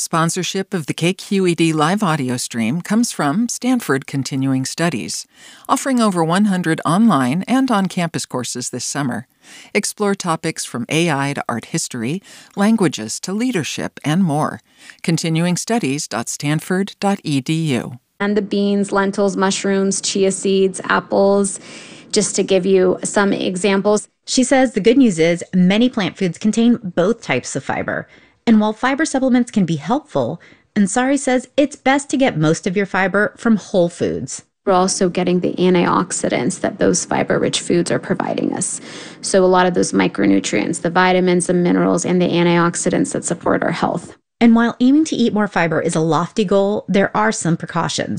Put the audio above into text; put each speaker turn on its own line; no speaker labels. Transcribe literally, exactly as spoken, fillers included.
Sponsorship of the K Q E D live audio stream comes from Stanford Continuing Studies, offering over one hundred online and on-campus courses this summer. Explore topics from A I to art history, languages to leadership, and more. continuing studies dot stanford dot e d u.
And the beans, lentils, mushrooms, chia seeds, apples, just to give you some examples.
She says the good news is many plant foods contain both types of fiber. And while fiber supplements can be helpful, Ansari says it's best to get most of your fiber from whole foods.
We're also getting the antioxidants that those fiber-rich foods are providing us. So a lot of those micronutrients, the vitamins, the minerals, and the antioxidants that support our health.
And while aiming to eat more fiber is a lofty goal, there are some precautions.